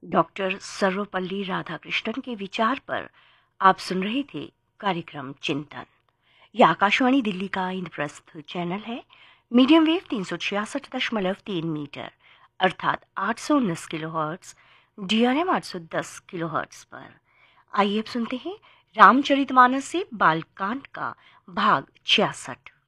Doctor Sarvepalli Radhakrishnan के विचार पर आप सुन रहे थे कार्यक्रम चिंतन। यह आकाशवाणी दिल्ली का इंद्रप्रस्थ चैनल है। मीडियम वेव 366.3 मीटर अर्थात 819 किलोहर्ट्ज, DRM 810 किलोहर्ट्ज पर। आइए अब सुनते हैं रामचरितमानस से बालकांड का भाग 66।